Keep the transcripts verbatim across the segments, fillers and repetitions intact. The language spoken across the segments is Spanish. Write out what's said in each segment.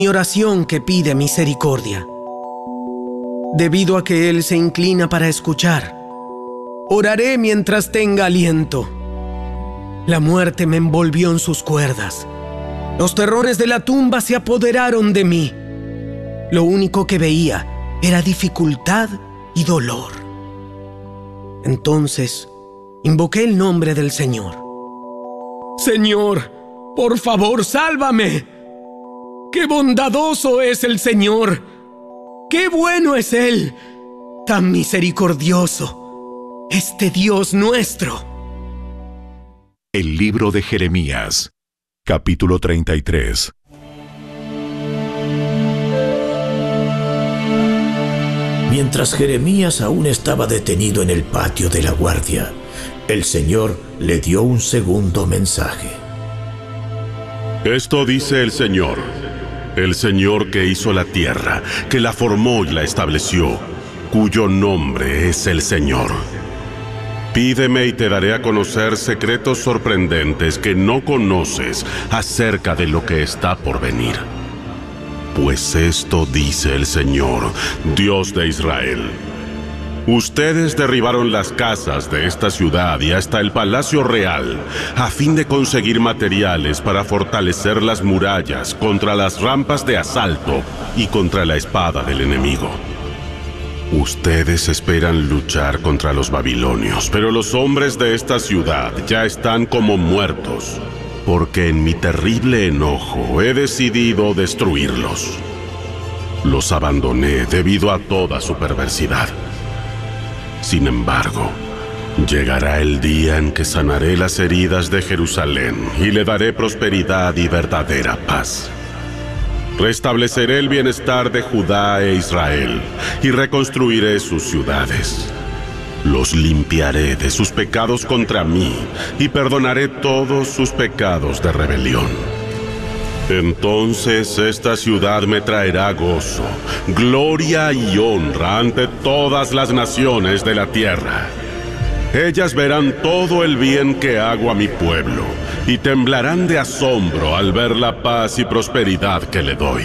mi oración que pide misericordia. Debido a que Él se inclina para escuchar, oraré mientras tenga aliento. La muerte me envolvió en sus cuerdas. Los terrores de la tumba se apoderaron de mí. Lo único que veía era dificultad y dolor. Entonces, invoqué el nombre del Señor. Señor, por favor, sálvame. ¡Qué bondadoso es el Señor! ¡Qué bueno es Él! ¡Tan misericordioso! Este Dios nuestro. El libro de Jeremías, capítulo treinta y tres. Mientras Jeremías aún estaba detenido en el patio de la guardia, el Señor le dio un segundo mensaje. Esto dice el Señor, el Señor que hizo la tierra, que la formó y la estableció, cuyo nombre es el Señor. Pídeme y te daré a conocer secretos sorprendentes que no conoces acerca de lo que está por venir. Pues esto dice el Señor, Dios de Israel. Ustedes derribaron las casas de esta ciudad y hasta el palacio real, a fin de conseguir materiales para fortalecer las murallas contra las rampas de asalto y contra la espada del enemigo. Ustedes esperan luchar contra los babilonios, pero los hombres de esta ciudad ya están como muertos, porque en mi terrible enojo he decidido destruirlos. Los abandoné debido a toda su perversidad. Sin embargo, llegará el día en que sanaré las heridas de Jerusalén y le daré prosperidad y verdadera paz. Restableceré el bienestar de Judá e Israel y reconstruiré sus ciudades. Los limpiaré de sus pecados contra mí y perdonaré todos sus pecados de rebelión. Entonces esta ciudad me traerá gozo, gloria y honra ante todas las naciones de la tierra. Ellas verán todo el bien que hago a mi pueblo y temblarán de asombro al ver la paz y prosperidad que le doy.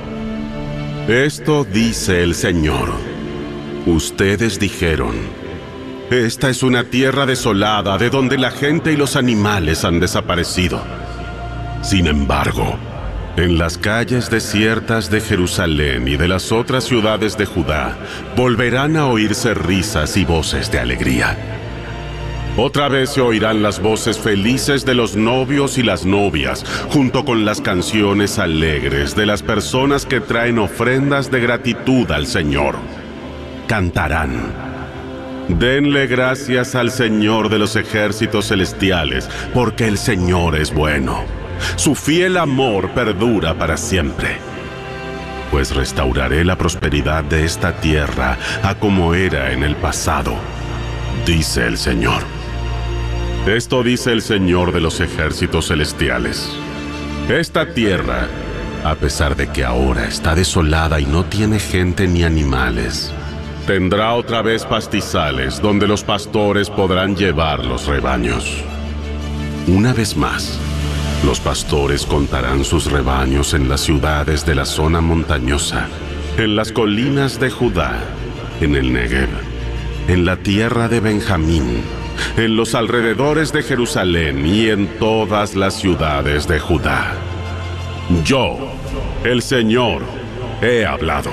Esto dice el Señor. Ustedes dijeron: esta es una tierra desolada de donde la gente y los animales han desaparecido. Sin embargo, en las calles desiertas de Jerusalén y de las otras ciudades de Judá, volverán a oírse risas y voces de alegría. Otra vez se oirán las voces felices de los novios y las novias, junto con las canciones alegres de las personas que traen ofrendas de gratitud al Señor. Cantarán: denle gracias al Señor de los ejércitos celestiales, porque el Señor es bueno. Su fiel amor perdura para siempre. Pues restauraré la prosperidad de esta tierra a como era en el pasado, dice el Señor. Esto dice el Señor de los ejércitos celestiales. Esta tierra, a pesar de que ahora está desolada y no tiene gente ni animales, tendrá otra vez pastizales donde los pastores podrán llevar los rebaños. Una vez más, los pastores contarán sus rebaños en las ciudades de la zona montañosa, en las colinas de Judá, en el Negev, en la tierra de Benjamín, en los alrededores de Jerusalén y en todas las ciudades de Judá. Yo, el Señor, he hablado.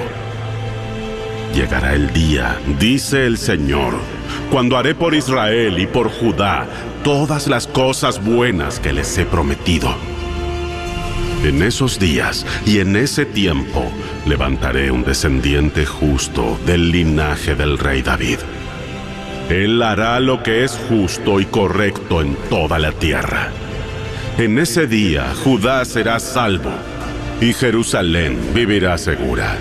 Llegará el día, dice el Señor, cuando haré por Israel y por Judá todas las cosas buenas que les he prometido. En esos días y en ese tiempo levantaré un descendiente justo del linaje del rey David. Él hará lo que es justo y correcto en toda la tierra. En ese día Judá será salvo y Jerusalén vivirá segura.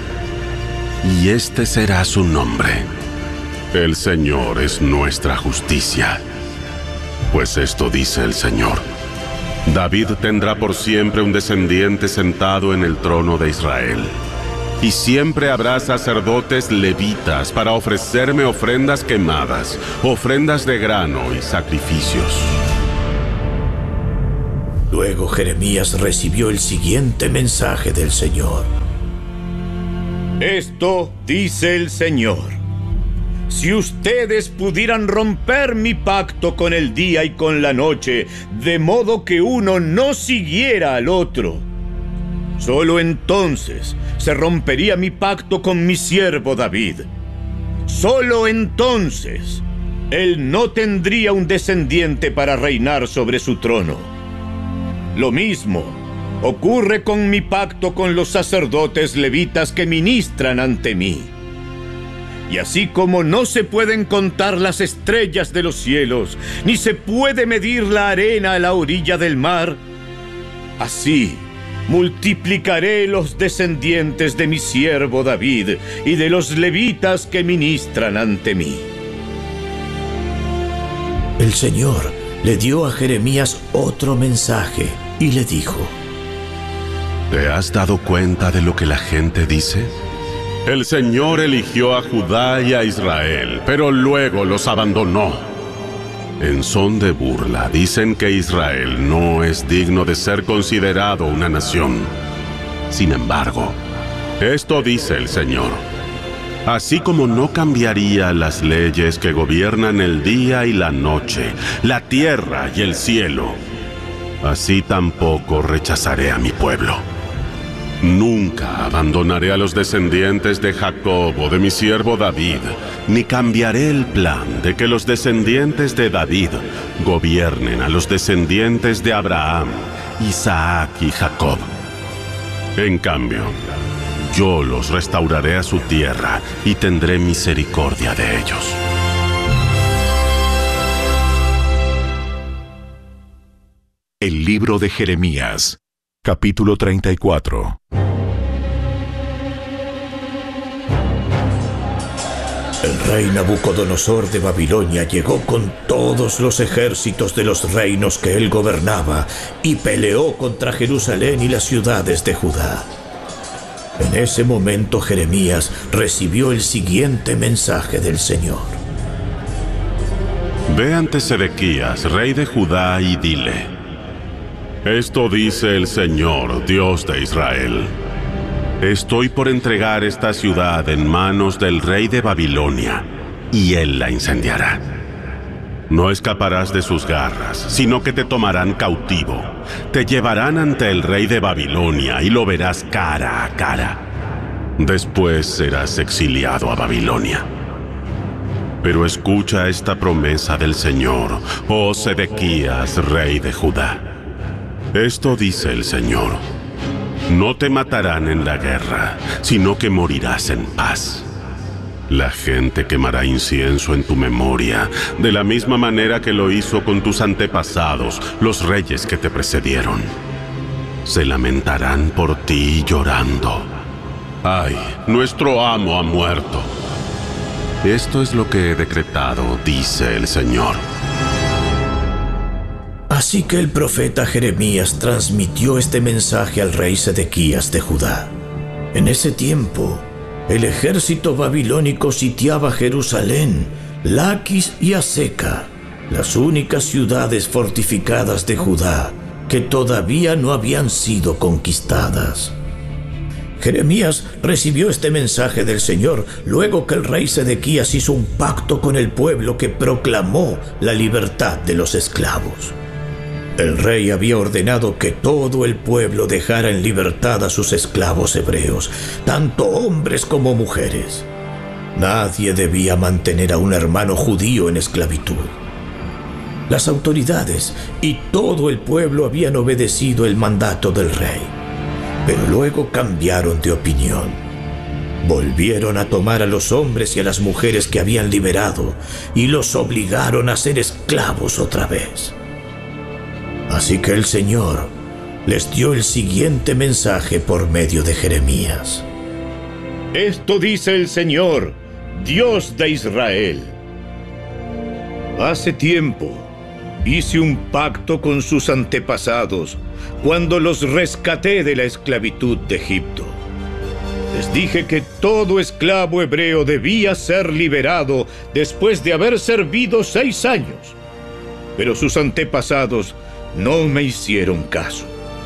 Y este será su nombre: el Señor es nuestra justicia. Pues esto dice el Señor: David tendrá por siempre un descendiente sentado en el trono de Israel. Y siempre habrá sacerdotes levitas para ofrecerme ofrendas quemadas, ofrendas de grano y sacrificios. Luego Jeremías recibió el siguiente mensaje del Señor. Esto dice el Señor: si ustedes pudieran romper mi pacto con el día y con la noche, de modo que uno no siguiera al otro, solo entonces se rompería mi pacto con mi siervo David. Solo entonces él no tendría un descendiente para reinar sobre su trono. Lo mismo ocurre con mi pacto con los sacerdotes levitas que ministran ante mí. Y así como no se pueden contar las estrellas de los cielos, ni se puede medir la arena a la orilla del mar, así multiplicaré los descendientes de mi siervo David y de los levitas que ministran ante mí. El Señor le dio a Jeremías otro mensaje y le dijo: ¿Te has dado cuenta de lo que la gente dice? El Señor eligió a Judá y a Israel, pero luego los abandonó. En son de burla, dicen que Israel no es digno de ser considerado una nación. Sin embargo, esto dice el Señor: así como no cambiaría las leyes que gobiernan el día y la noche, la tierra y el cielo, así tampoco rechazaré a mi pueblo. Nunca abandonaré a los descendientes de Jacob o de mi siervo David, ni cambiaré el plan de que los descendientes de David gobiernen a los descendientes de Abraham, Isaac y Jacob. En cambio, yo los restauraré a su tierra y tendré misericordia de ellos. El libro de Jeremías, capítulo treinta y cuatro. El rey Nabucodonosor de Babilonia llegó con todos los ejércitos de los reinos que él gobernaba y peleó contra Jerusalén y las ciudades de Judá. En ese momento Jeremías recibió el siguiente mensaje del Señor. Ve ante Sedequías, rey de Judá, y dile: esto dice el Señor, Dios de Israel: estoy por entregar esta ciudad en manos del rey de Babilonia, y él la incendiará. No escaparás de sus garras, sino que te tomarán cautivo. Te llevarán ante el rey de Babilonia y lo verás cara a cara. Después serás exiliado a Babilonia. Pero escucha esta promesa del Señor, oh Sedequías, rey de Judá. Esto dice el Señor: no te matarán en la guerra, sino que morirás en paz. La gente quemará incienso en tu memoria, de la misma manera que lo hizo con tus antepasados, los reyes que te precedieron. Se lamentarán por ti llorando: ¡ay, nuestro amo ha muerto! Esto es lo que he decretado, dice el Señor. Así que el profeta Jeremías transmitió este mensaje al rey Sedequías de Judá. En ese tiempo, el ejército babilónico sitiaba Jerusalén, Laquis y Azeca, las únicas ciudades fortificadas de Judá que todavía no habían sido conquistadas. Jeremías recibió este mensaje del Señor luego que el rey Sedequías hizo un pacto con el pueblo que proclamó la libertad de los esclavos. El rey había ordenado que todo el pueblo dejara en libertad a sus esclavos hebreos, tanto hombres como mujeres. Nadie debía mantener a un hermano judío en esclavitud. Las autoridades y todo el pueblo habían obedecido el mandato del rey, pero luego cambiaron de opinión. Volvieron a tomar a los hombres y a las mujeres que habían liberado y los obligaron a ser esclavos otra vez. Así que el Señor les dio el siguiente mensaje por medio de Jeremías. Esto dice el Señor, Dios de Israel: hace tiempo hice un pacto con sus antepasados cuando los rescaté de la esclavitud de Egipto. Les dije que todo esclavo hebreo debía ser liberado después de haber servido seis años. Pero sus antepasados no me hicieron caso.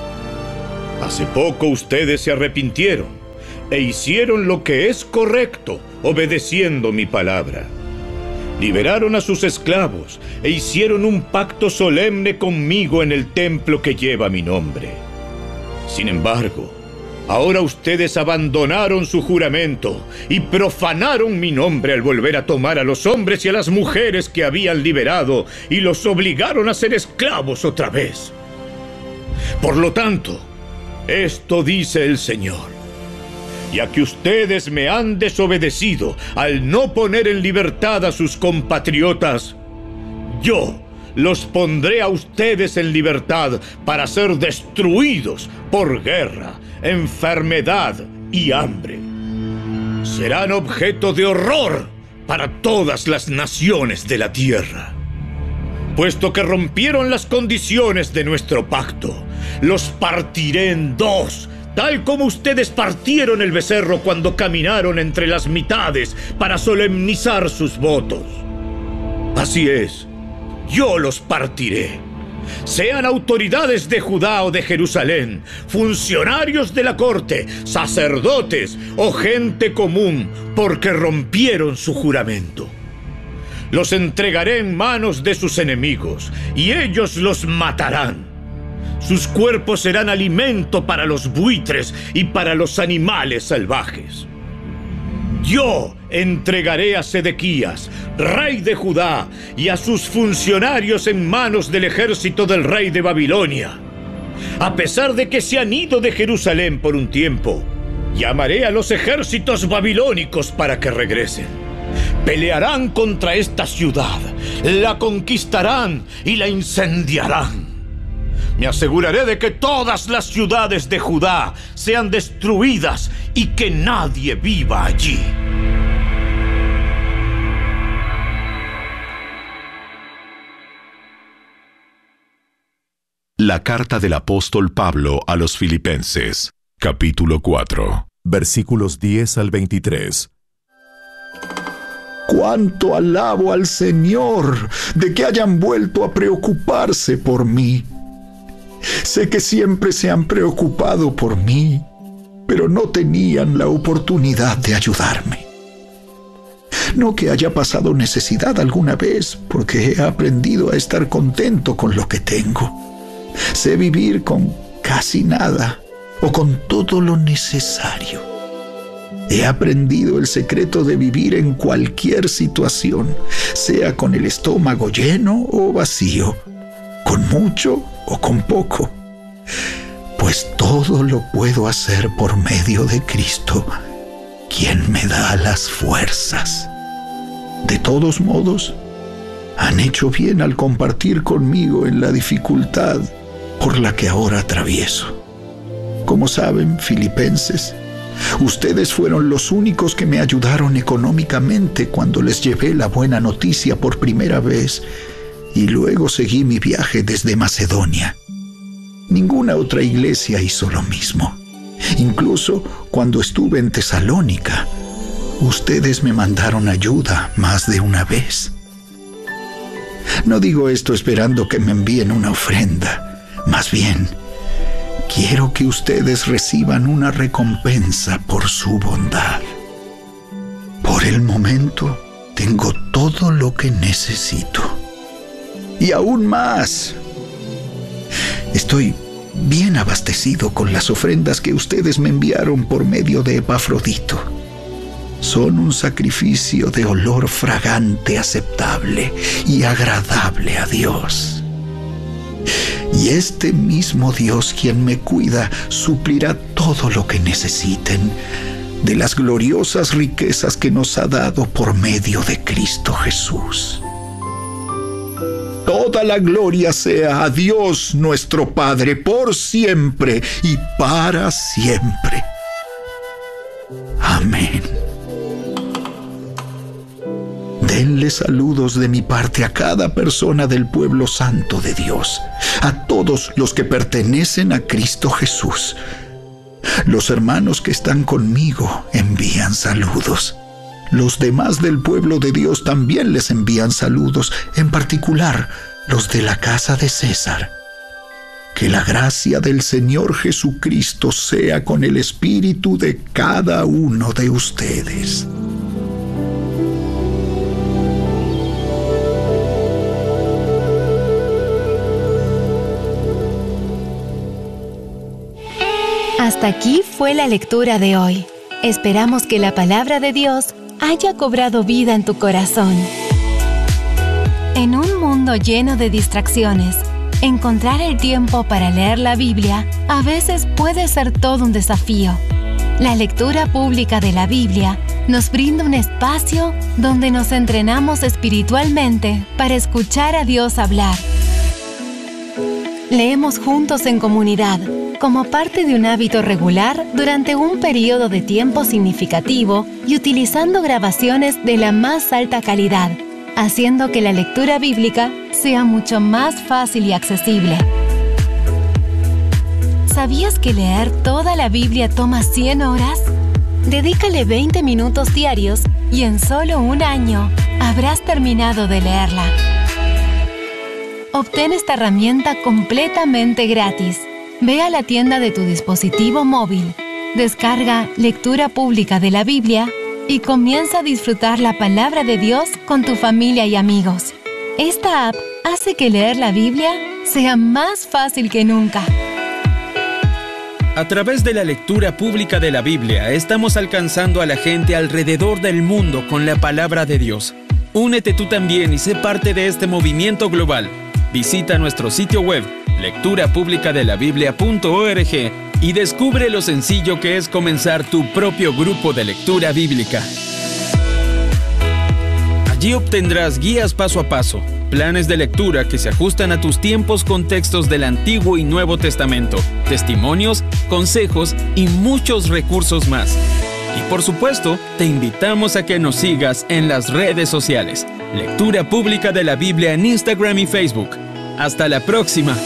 Hace poco ustedes se arrepintieron e hicieron lo que es correcto, obedeciendo mi palabra. Liberaron a sus esclavos e hicieron un pacto solemne conmigo en el templo que lleva mi nombre. Sin embargo, ahora ustedes abandonaron su juramento y profanaron mi nombre al volver a tomar a los hombres y a las mujeres que habían liberado y los obligaron a ser esclavos otra vez. Por lo tanto, esto dice el Señor: ya que ustedes me han desobedecido al no poner en libertad a sus compatriotas, yo los pondré a ustedes en libertad para ser destruidos por guerra, enfermedad y hambre. Serán objeto de horror para todas las naciones de la tierra. Puesto que rompieron las condiciones de nuestro pacto, los partiré en dos, tal como ustedes partieron el becerro cuando caminaron entre las mitades para solemnizar sus votos. Así es, yo los partiré. Sean autoridades de Judá o de Jerusalén, funcionarios de la corte, sacerdotes o gente común, porque rompieron su juramento. Los entregaré en manos de sus enemigos, y ellos los matarán. Sus cuerpos serán alimento para los buitres y para los animales salvajes. Yo entregaré a Sedequías, rey de Judá, y a sus funcionarios en manos del ejército del rey de Babilonia. A pesar de que se han ido de Jerusalén por un tiempo, llamaré a los ejércitos babilónicos para que regresen. Pelearán contra esta ciudad, la conquistarán y la incendiarán. Me aseguraré de que todas las ciudades de Judá sean destruidas y que nadie viva allí. La carta del apóstol Pablo a los Filipenses, capítulo cuatro, versículos diez al veintitrés. ¡Cuánto alabo al Señor de que hayan vuelto a preocuparse por mí! Sé que siempre se han preocupado por mí, pero no tenían la oportunidad de ayudarme. No que haya pasado necesidad alguna vez, porque he aprendido a estar contento con lo que tengo. Sé vivir con casi nada o con todo lo necesario. He aprendido el secreto de vivir en cualquier situación, sea con el estómago lleno o vacío, con mucho o con poco, pues todo lo puedo hacer por medio de Cristo, quien me da las fuerzas. De todos modos, han hecho bien al compartir conmigo en la dificultad por la que ahora atravieso. Como saben, filipenses, ustedes fueron los únicos que me ayudaron económicamente cuando les llevé la buena noticia por primera vez y luego seguí mi viaje desde Macedonia. Ninguna otra iglesia hizo lo mismo. Incluso cuando estuve en Tesalónica, ustedes me mandaron ayuda más de una vez. No digo esto esperando que me envíen una ofrenda. Más bien, quiero que ustedes reciban una recompensa por su bondad. Por el momento, tengo todo lo que necesito. Y aún más. Estoy bien abastecido con las ofrendas que ustedes me enviaron por medio de Epafrodito. Son un sacrificio de olor fragante, aceptable y agradable a Dios. Y este mismo Dios, quien me cuida, suplirá todo lo que necesiten de las gloriosas riquezas que nos ha dado por medio de Cristo Jesús. Toda la gloria sea a Dios nuestro Padre, por siempre y para siempre. Amén. Denle saludos de mi parte a cada persona del pueblo santo de Dios, a todos los que pertenecen a Cristo Jesús. Los hermanos que están conmigo envían saludos. Los demás del pueblo de Dios también les envían saludos, en particular los de la casa de César. Que la gracia del Señor Jesucristo sea con el espíritu de cada uno de ustedes. Hasta aquí fue la lectura de hoy. Esperamos que la palabra de Dios haya cobrado vida en tu corazón. En un mundo lleno de distracciones, encontrar el tiempo para leer la Biblia a veces puede ser todo un desafío. La lectura pública de la Biblia nos brinda un espacio donde nos entrenamos espiritualmente para escuchar a Dios hablar. Leemos juntos en comunidad, como parte de un hábito regular durante un periodo de tiempo significativo y utilizando grabaciones de la más alta calidad, haciendo que la lectura bíblica sea mucho más fácil y accesible. ¿Sabías que leer toda la Biblia toma cien horas? Dedícale veinte minutos diarios y en solo un año habrás terminado de leerla. Obtén esta herramienta completamente gratis. Ve a la tienda de tu dispositivo móvil, descarga Lectura Pública de la Biblia y comienza a disfrutar la palabra de Dios con tu familia y amigos. Esta app hace que leer la Biblia sea más fácil que nunca. A través de la lectura pública de la Biblia, estamos alcanzando a la gente alrededor del mundo con la palabra de Dios. Únete tú también y sé parte de este movimiento global. Visita nuestro sitio web, lectura pública de la biblia punto org, y descubre lo sencillo que es comenzar tu propio grupo de lectura bíblica. Allí obtendrás guías paso a paso, planes de lectura que se ajustan a tus tiempos con textos del Antiguo y Nuevo Testamento, testimonios, consejos y muchos recursos más. Y por supuesto, te invitamos a que nos sigas en las redes sociales. Lectura Pública de la Biblia en Instagram y Facebook. ¡Hasta la próxima!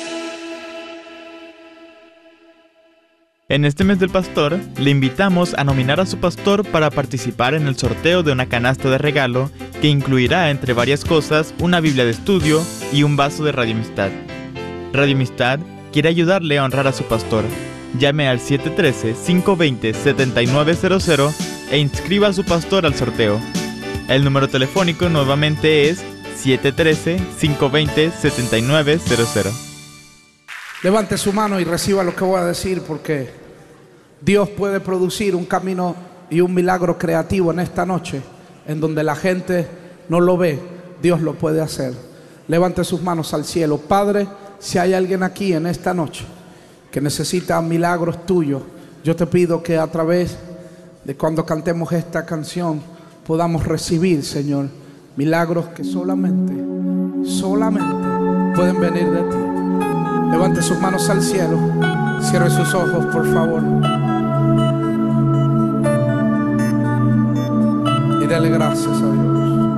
En este mes del pastor, le invitamos a nominar a su pastor para participar en el sorteo de una canasta de regalo que incluirá, entre varias cosas, una Biblia de estudio y un vaso de Radio Amistad. Radio Amistad quiere ayudarle a honrar a su pastor. Llame al siete uno tres, cinco dos cero, siete nueve cero cero e inscriba a su pastor al sorteo. El número telefónico nuevamente es siete uno tres, cinco dos cero, siete nueve cero cero. Levante su mano y reciba lo que voy a decir, porque Dios puede producir un camino y un milagro creativo en esta noche, en donde la gente no lo ve. Dios lo puede hacer. Levante sus manos al cielo. Padre, si hay alguien aquí en esta noche que necesita milagros tuyos, yo te pido que a través de cuando cantemos esta canción podamos recibir, Señor, milagros que solamente, solamente pueden venir de ti. Levante sus manos al cielo, cierre sus ojos, por favor.